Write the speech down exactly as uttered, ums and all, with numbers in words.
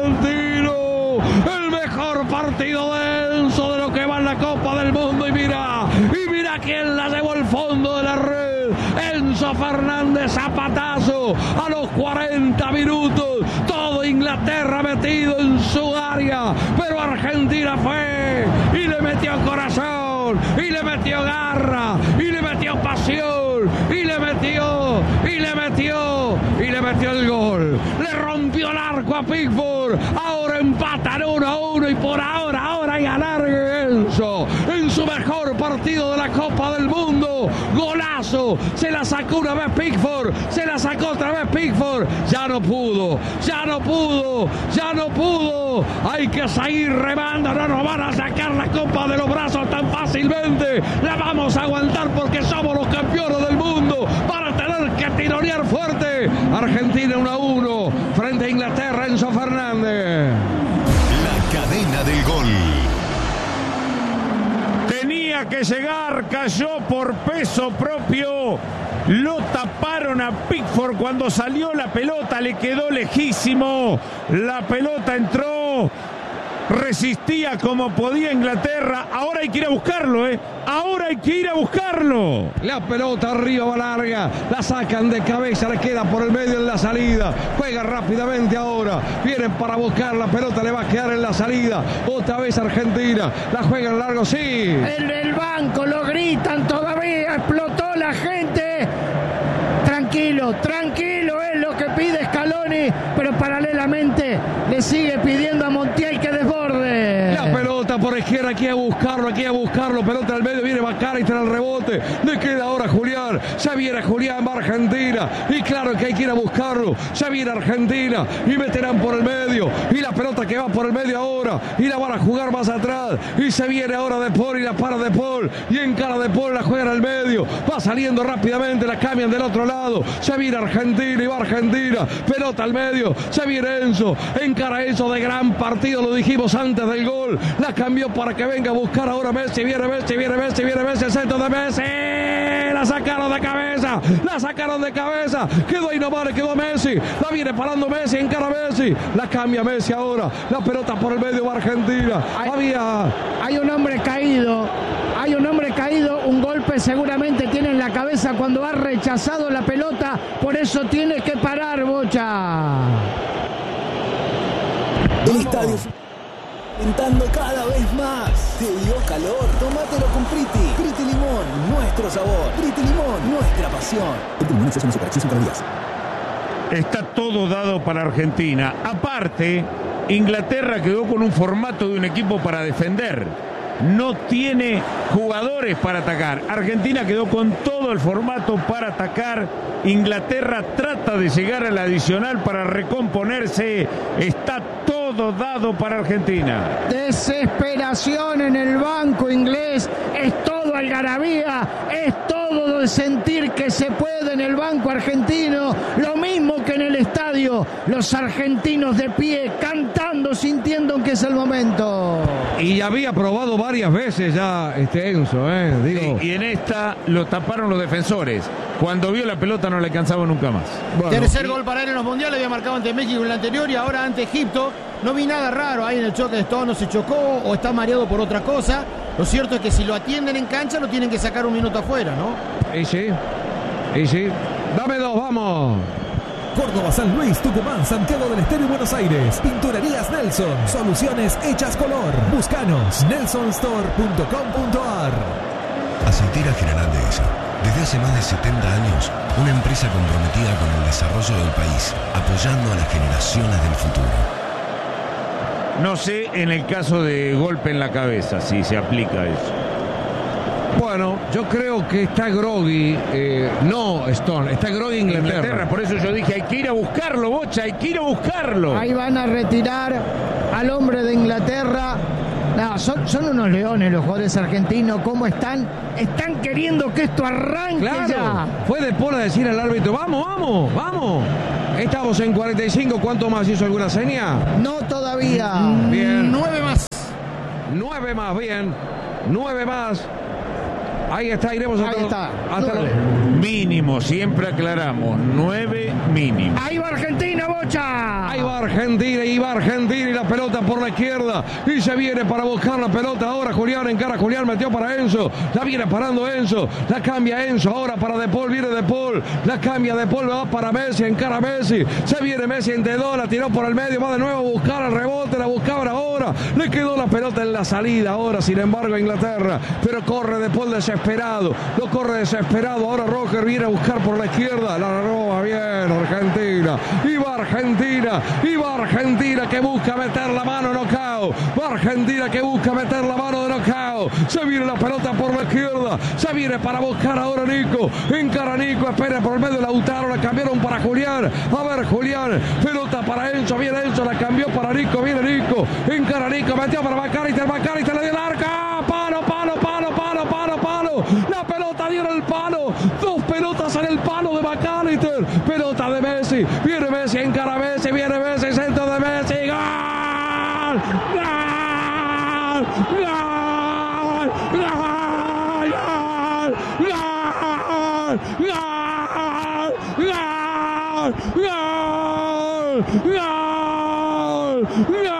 argentino. El mejor partido de Enzo de lo que va en la Copa del Mundo. Y mira, y mira quién la llevó al fondo de la red. Enzo Fernández, zapatazo a los cuarenta minutos. Todo Inglaterra metido en su área. Pero Argentina fue y le metió corazón, y le metió garra, y le metió pasión, y le metió, y le metió, y le metió el gol. Le rompió el arco a Pickford. Ahora empatan uno a uno y por ahora, ahora hay alargue Enzo en su mejor partido de la Copa del Mundo. Golazo. Se la sacó una vez Pickford, se la sacó otra vez Pickford. Ya no pudo, ya no pudo, ya no pudo. Hay que seguir remando. No nos van a sacar la Copa de los brazos tan fácilmente. La vamos a aguantar porque somos los campeones del mundo. Para tener que tironear fuerte. Argentina uno a uno frente a Inglaterra. Enzo Fernández. La cadena del gol. Tenía que llegar, cayó por peso propio. Lo taparon a Pickford cuando salió la pelota, le quedó lejísimo. La pelota entró, resistía como podía Inglaterra. Ahora hay que ir a buscarlo, ¿eh? Ahora hay que ir a buscarlo. La pelota arriba va larga, la sacan de cabeza, le queda por el medio en la salida. Juega rápidamente ahora, vienen para buscar la pelota, le va a quedar en la salida. Otra vez Argentina, la juega en largo, sí. En el banco lo gritan todavía, explotó la gente. Tranquilo, tranquilo es lo que pide Scaloni, pero paralelamente le sigue pidiendo a Montiel que desborde. La pelota por izquierda, aquí a buscarlo, aquí a buscarlo, pelota al medio, viene Bacari, está en el rebote, le queda ahora Julián, ya viene Julián, va Argentina, y claro que hay que ir a buscarlo, ya viene Argentina, y meterán por el medio, y la pelota que va por el medio ahora, y la van a jugar más atrás, y se viene ahora De Paul, y la para De Paul, y encara De Paul, la juegan al medio, va saliendo rápidamente, la cambian del otro lado, ya viene Argentina, y va Argentina, pelota al medio, ya viene Enzo, encara Enzo de gran partido, lo dijimos antes del gol, la cambió para que venga a buscar ahora Messi, viene Messi, viene Messi, viene Messi, el centro de Messi, la sacaron de cabeza, la sacaron de cabeza, quedó ahí nomás, le quedó Messi, la viene parando Messi, encara Messi, la cambia Messi ahora, la pelota por el medio va Argentina, hay, había... Hay un hombre caído, hay un hombre caído, un golpe seguramente tiene en la cabeza cuando ha rechazado la pelota, por eso tiene que parar, Bocha. El estadio aumentando cada vez más. ¿Te dio calor? Tómatelo con Priti. Priti Limón, nuestro sabor. Priti Limón, nuestra pasión. Priti Limón es una superacción sin calorías. Está todo dado para Argentina. Aparte, Inglaterra quedó con un formato de un equipo para defender. No tiene jugadores para atacar. Argentina quedó con todo el formato para atacar. Inglaterra trata de llegar al adicional para recomponerse. Está todo dado para Argentina. Desesperación en el banco inglés. Es todo algarabía. Es todo de sentir que se puede en el banco argentino. Lo mismo que en el estadio. Los argentinos de pie, cantando, sintiendo que es el momento. Y ya había probado varias veces ya este Enzo, ¿eh? Digo. Y, y en esta lo taparon los defensores. Cuando vio la pelota no le alcanzaba nunca más. Bueno, tercer gol para él en los mundiales, había marcado ante México en el anterior y ahora ante Egipto. No vi nada raro ahí en el choque de Stones, no se chocó o está mareado por otra cosa. Lo cierto es que si lo atienden en cancha lo tienen que sacar un minuto afuera, ¿no? Y sí, y sí. Dame dos, vamos. Córdoba, San Luis, Tucumán, Santiago del Estero y Buenos Aires. Pinturerías Nelson. Soluciones hechas color. Búscanos. nelson store punto com punto a r. Aceitera General Dehesa. Desde hace más de setenta años, una empresa comprometida con el desarrollo del país, apoyando a las generaciones del futuro. No sé en el caso de golpe en la cabeza si se aplica eso. Bueno, yo creo que está groggy, eh, no Stone, está groggy Inglaterra. Inglaterra. Por eso yo dije, hay que ir a buscarlo, Bocha, hay que ir a buscarlo. Ahí van a retirar al hombre de Inglaterra. No, son, son unos leones los jugadores argentinos. ¿Cómo están? Están queriendo que esto arranque claro, ya. Fue De Paul a decir al árbitro, vamos, vamos, vamos. Estamos en cuarenta y cinco, ¿cuánto más? ¿Hizo alguna seña? No todavía. Bien. Nueve más. Nueve más, bien. Nueve más. Ahí está, iremos hasta, Ahí está. hasta los... Mínimo, siempre aclaramos, nueve mínimo. Ahí va Argentina, Bocha. Ahí va Argentina, y va Argentina y la pelota por la izquierda y se viene para buscar la pelota ahora Julián, encara Julián, metió para Enzo, la viene parando Enzo, la cambia Enzo ahora para De Paul, viene De Paul, la cambia De Paul, va para Messi, encara Messi, se viene Messi entre dos, la tiró por el medio, va de nuevo a buscar el rebote, la buscaban ahora, le quedó la pelota en la salida ahora, sin embargo Inglaterra, pero corre De Paul desesperado, lo corre desesperado, ahora Roger viene a buscar por la izquierda, la roba bien Argentina, y va Argentina, y va Argentina que busca meter la mano knockout, va Argentina que busca meter la mano de knockout, se viene la pelota por la izquierda, se viene para buscar ahora Nico, encara Nico, espera por el medio de Lautaro, la cambiaron para Julián, a ver Julián, pelota para Enzo, viene Enzo, la cambió para Nico, viene Nico, encara Nico, metió para Macalister, Macalister le dio el arca, palo, palo, palo, palo, palo, palo, la pelota dio en el palo, dos pelotas en el palo de Macalister, pelota de Messi, viene Messi, encara Messi, viene Messi, centro de Messi, ¡gol! ¡Gol! ¡Gol! ¡Gol! ¡Gol! ¡Gol! ¡Gol! ¡Gol! ¡Gol! ¡Gol!